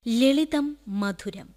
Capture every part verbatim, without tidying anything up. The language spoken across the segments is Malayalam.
ലളിതം മധുരം.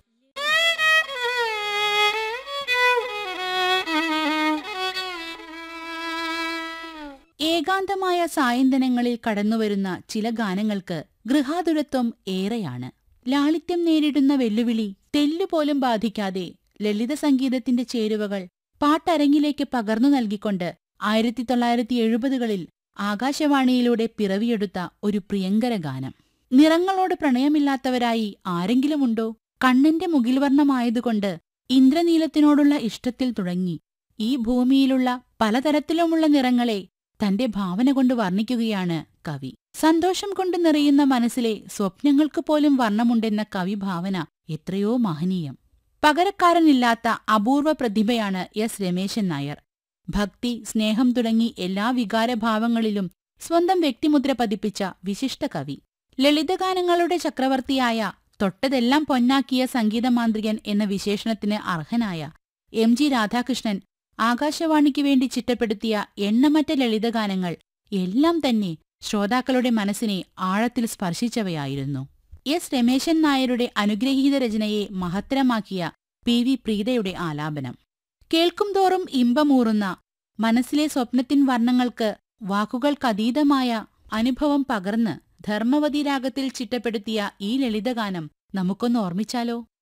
ഏകാന്തമായ സായന്തനങ്ങളിൽ കടന്നുവരുന്ന ചില ഗാനങ്ങൾക്ക് ഗൃഹാതുരത്വം ഏറെയാണ്. ലാളിത്യം നേരിടുന്ന വെല്ലുവിളി തെല്ലുപോലും ബാധിക്കാതെ ലളിത സംഗീതത്തിന്റെ ചേരുവകൾ പാട്ടരങ്ങിലേക്ക് പകർന്നു നൽകിക്കൊണ്ട് ആയിരത്തി തൊള്ളായിരത്തി എഴുപതുകളിൽ ആകാശവാണിയിലൂടെ പിറവിയെടുത്ത ഒരു പ്രിയങ്കര ഗാനം. നിറങ്ങളോട് പ്രണയമില്ലാത്തവരായി ആരെങ്കിലുമുണ്ടോ? കണ്ണന്റെ മുകിൽവർണ്ണമായതുകൊണ്ട് ഇന്ദ്രനീലത്തിനോടുള്ള ഇഷ്ടത്തിൽ തുടങ്ങി ഈ ഭൂമിയിലുള്ള പലതരത്തിലുമുള്ള നിറങ്ങളെ തന്റെ ഭാവന കൊണ്ട് വർണ്ണിക്കുകയാണ് കവി. സന്തോഷം കൊണ്ട് നിറയുന്ന മനസ്സിലെ സ്വപ്നങ്ങൾക്ക് പോലും വർണ്ണമുണ്ടെന്ന കവിഭാവന എത്രയോ മഹനീയം. പകരക്കാരനില്ലാത്ത അപൂർവ പ്രതിഭയാണ് എസ് രമേശൻ നായർ. ഭക്തി, സ്നേഹം തുടങ്ങി എല്ലാ വികാരഭാവങ്ങളിലും സ്വന്തം വ്യക്തിമുദ്ര പതിപ്പിച്ച വിശിഷ്ട കവി. ലളിതഗാനങ്ങളുടെ ചക്രവർത്തിയായ, തൊട്ടതെല്ലാം പൊന്നാക്കിയ സംഗീതമാന്ത്രികൻ എന്ന വിശേഷണത്തിന് അർഹനായ എം ജി രാധാകൃഷ്ണൻ ആകാശവാണിക്ക് വേണ്ടി ചിട്ടപ്പെടുത്തിയ എണ്ണമറ്റ ലളിതഗാനങ്ങൾ എല്ലാം തന്നെ ശ്രോതാക്കളുടെ മനസ്സിനെ ആഴത്തിൽ സ്പർശിച്ചവയായിരുന്നു. എസ് രമേശൻ നായരുടെ അനുഗ്രഹീത രചനയെ മഹത്തരമാക്കിയ പി വി പ്രീതയുടെ ആലാപനം. കേൾക്കുംതോറും ഇമ്പമൂറുന്ന, മനസ്സിലെ സ്വപ്നത്തിൻ വർണ്ണങ്ങൾക്ക് വാക്കുകൾക്കതീതമായ അനുഭവം പകർന്ന് ധർമ്മവതി രാഗത്തിൽ ചിട്ടപ്പെടുത്തിയ ഈ ലളിതഗാനം നമുക്കൊന്ന് ഓർമ്മിച്ചാലോ?